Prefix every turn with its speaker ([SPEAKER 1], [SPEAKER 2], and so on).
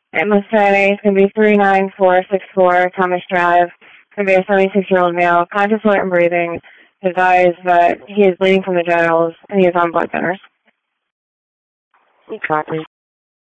[SPEAKER 1] Mustang. It's going to be 39464 Thomas Drive. It's going to be a 76-year-old male, conscious, alert, and breathing. Advised that he is bleeding from the genitals and he is on blood thinners.
[SPEAKER 2] Copy.